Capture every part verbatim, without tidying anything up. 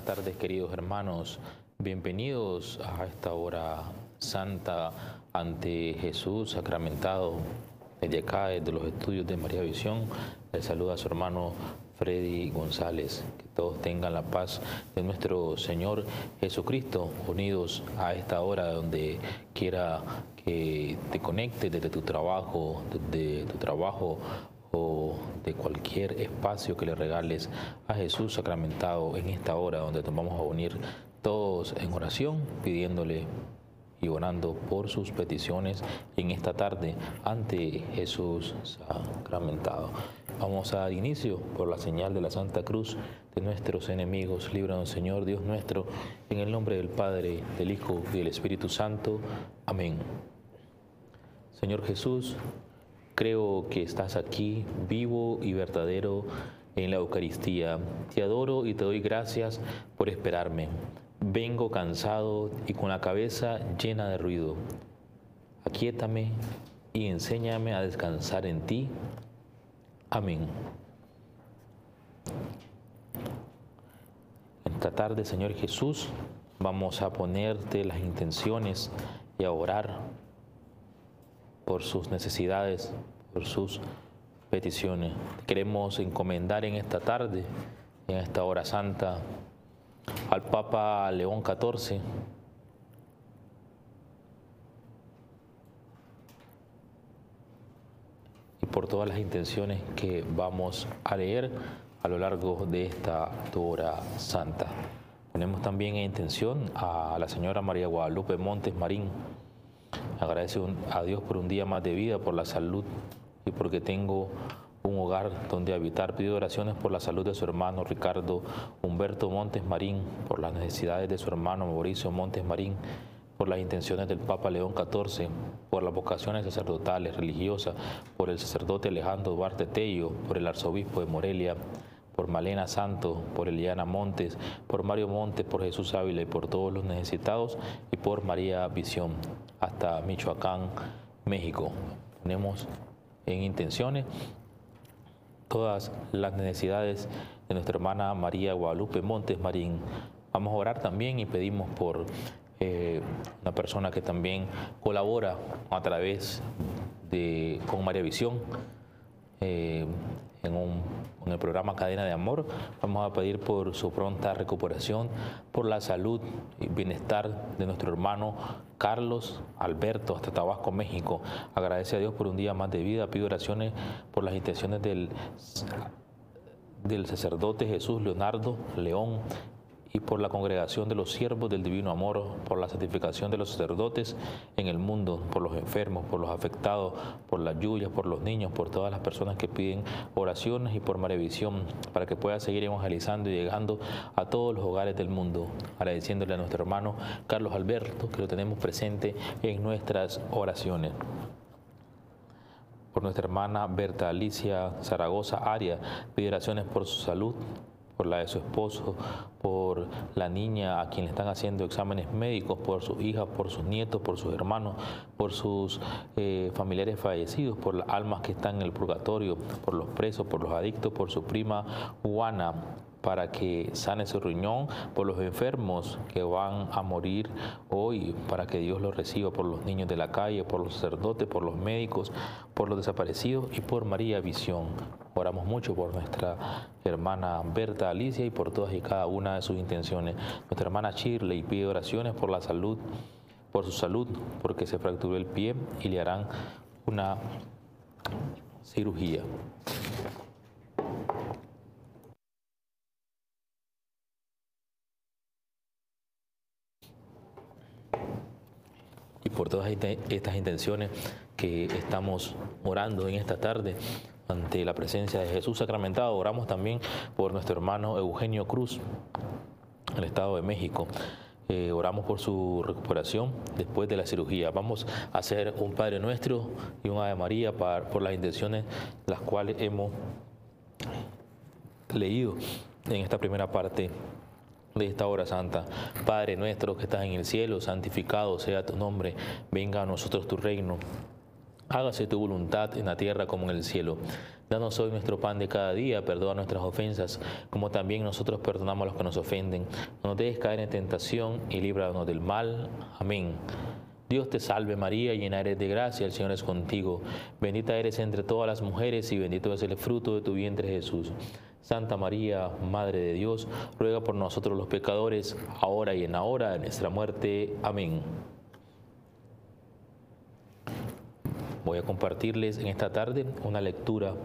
buenas tardes, queridos hermanos. Bienvenidos a esta hora santa ante Jesús sacramentado. Desde acá, desde los estudios de María Visión, les saluda a su hermano Freddy González. Que todos tengan la paz de nuestro Señor Jesucristo, unidos a esta hora donde quiera que te conectes, desde tu trabajo, desde tu trabajo o de cualquier espacio que le regales a Jesús sacramentado en esta hora donde nos vamos a unir todos en oración, pidiéndole y orando por sus peticiones en esta tarde ante Jesús sacramentado. Vamos a dar inicio por la señal de la Santa Cruz de nuestros enemigos. Líbranos, Señor Dios nuestro, en el nombre del Padre, del Hijo y del Espíritu Santo. Amén. Señor Jesús, creo que estás aquí, vivo y verdadero en la Eucaristía. Te adoro y te doy gracias por esperarme. Vengo cansado y con la cabeza llena de ruido. Aquíétame y enséñame a descansar en ti. Amén. Esta tarde, Señor Jesús, vamos a ponerte las intenciones y a orar por sus necesidades, por sus peticiones. Queremos encomendar en esta tarde, en esta hora santa, al Papa León catorce, y por todas las intenciones que vamos a leer a lo largo de esta hora santa. Ponemos también en intención a la señora María Guadalupe Montes Marín. Agradece a Dios por un día más de vida, por la salud y porque tengo un hogar donde habitar. Pido oraciones por la salud de su hermano Ricardo Humberto Montes Marín, por las necesidades de su hermano Mauricio Montes Marín, por las intenciones del Papa León catorce, por las vocaciones sacerdotales, religiosas, por el sacerdote Alejandro Duarte Tello, por el arzobispo de Morelia, por Malena Santos, por Eliana Montes, por Mario Montes, por Jesús Ávila y por todos los necesitados, y por María Visión, hasta Michoacán, México. Ponemos en intenciones todas las necesidades de nuestra hermana María Guadalupe Montes Marín. Vamos a orar también y pedimos por eh, una persona que también colabora a través de con María Visión eh, en, un, en el programa Cadena de Amor. Vamos a pedir por su pronta recuperación, por la salud y bienestar de nuestro hermano Carlos Alberto, hasta Tabasco, México. Agradece a Dios por un día más de vida. Pido oraciones por las intenciones del, del sacerdote Jesús Leonardo León y por la congregación de los siervos del Divino Amor, por la santificación de los sacerdotes en el mundo, por los enfermos, por los afectados, por las lluvias, por los niños, por todas las personas que piden oraciones y por María Visión, para que pueda seguir evangelizando y llegando a todos los hogares del mundo. Agradeciéndole a nuestro hermano Carlos Alberto, que lo tenemos presente en nuestras oraciones. Por nuestra hermana Berta Alicia Zaragoza Arias, pide oraciones por su salud, por la de su esposo, por la niña a quien le están haciendo exámenes médicos, por sus hijas, por sus nietos, por sus hermanos, por sus eh, familiares fallecidos, por las almas que están en el purgatorio, por los presos, por los adictos, por su prima Juana, para que sane su riñón, por los enfermos que van a morir hoy, para que Dios los reciba, por los niños de la calle, por los sacerdotes, por los médicos, por los desaparecidos y por María Visión. Oramos mucho por nuestra hermana Berta Alicia y por todas y cada una de sus intenciones. Nuestra hermana Shirley pide oraciones por la salud, por su salud, porque se fracturó el pie y le harán una cirugía. Y por todas estas intenciones que estamos orando en esta tarde ante la presencia de Jesús sacramentado, oramos también por nuestro hermano Eugenio Cruz, en el Estado de México. Eh, oramos por su recuperación después de la cirugía. Vamos a hacer un Padre Nuestro y un Ave María para, por las intenciones las cuales hemos leído en esta primera parte de esta hora santa. Padre nuestro que estás en el cielo, santificado sea tu nombre. Venga a nosotros tu reino. Hágase tu voluntad en la tierra como en el cielo. Danos hoy nuestro pan de cada día, perdona nuestras ofensas, como también nosotros perdonamos a los que nos ofenden. No nos dejes caer en tentación y líbranos del mal. Amén. Dios te salve María, llena eres de gracia, el Señor es contigo. Bendita eres entre todas las mujeres y bendito es el fruto de tu vientre Jesús. Santa María, Madre de Dios, ruega por nosotros los pecadores, ahora y en la hora de nuestra muerte. Amén. Voy a compartirles en esta tarde una lectura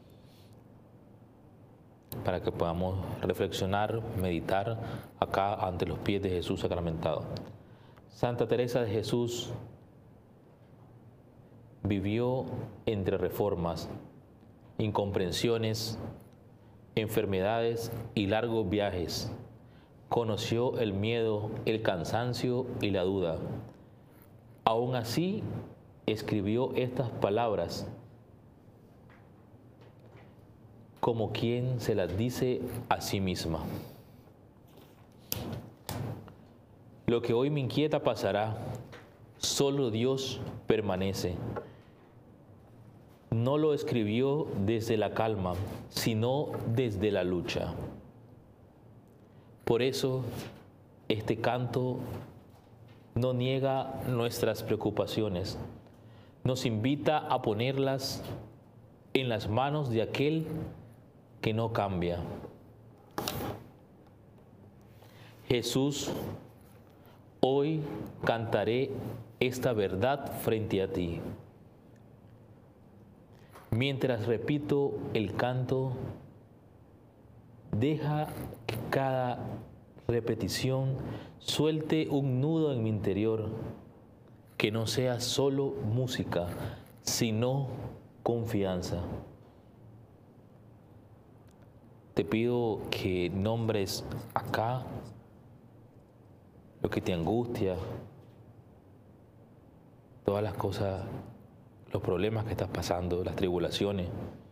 para que podamos reflexionar, meditar acá ante los pies de Jesús sacramentado. Santa Teresa de Jesús vivió entre reformas, incomprensiones, enfermedades y largos viajes. Conoció el miedo, el cansancio y la duda. Aún así, escribió estas palabras como quien se las dice a sí misma. Lo que hoy me inquieta pasará, solo Dios permanece. No lo escribió desde la calma, sino desde la lucha. Por eso, este canto no niega nuestras preocupaciones, nos invita a ponerlas en las manos de aquel que no cambia. Jesús, hoy cantaré esta verdad frente a ti. Mientras repito el canto, deja que cada repetición suelte un nudo en mi interior, que no sea solo música, sino confianza. Te pido que nombres acá lo que te angustia, todas las cosas, los problemas que estás pasando, las tribulaciones.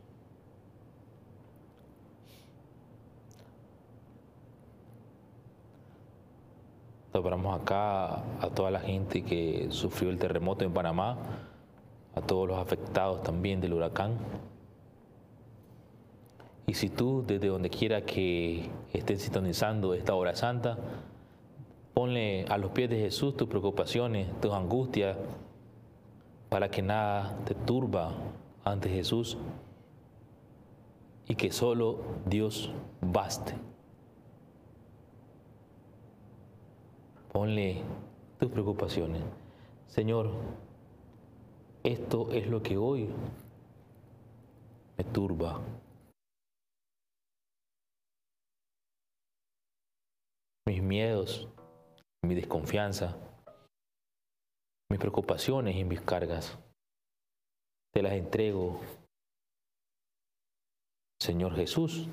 Nombramos acá a toda la gente que sufrió el terremoto en Panamá, a todos los afectados también del huracán. Y si tú, desde donde quiera que estén sintonizando esta hora santa, ponle a los pies de Jesús tus preocupaciones, tus angustias, para que nada te turba ante Jesús y que solo Dios baste. Ponle tus preocupaciones. Señor, esto es lo que hoy me turba. Mis miedos, mi desconfianza, mis preocupaciones y mis cargas. Te las entrego, Señor Jesús.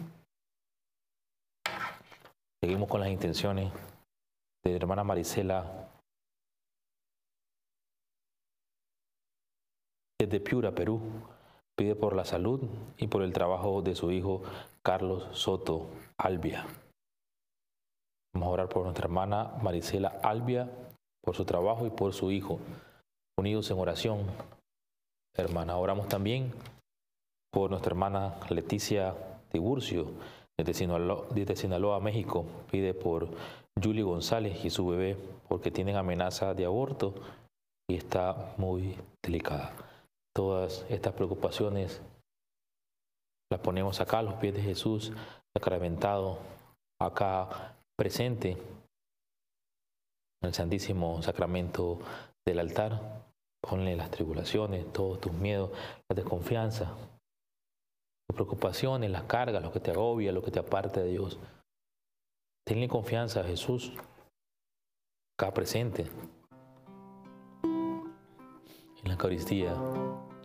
Seguimos con las intenciones de la hermana Marisela desde Piura, Perú. Pide por la salud y por el trabajo de su hijo Carlos Soto Albia. Vamos a orar por nuestra hermana Marisela Albia, por su trabajo y por su hijo. Unidos en oración, hermana. Oramos también por nuestra hermana Leticia Tiburcio, desde Sinaloa, desde Sinaloa, México. Pide por Julie González y su bebé, porque tienen amenaza de aborto y está muy delicada. Todas estas preocupaciones las ponemos acá a los pies de Jesús, sacramentado, acá presente en el Santísimo Sacramento del altar. Ponle las tribulaciones, todos tus miedos, la desconfianza, tus preocupaciones, las cargas, lo que te agobia, lo que te aparta de Dios. Tenle confianza a Jesús, acá presente, en la Eucaristía,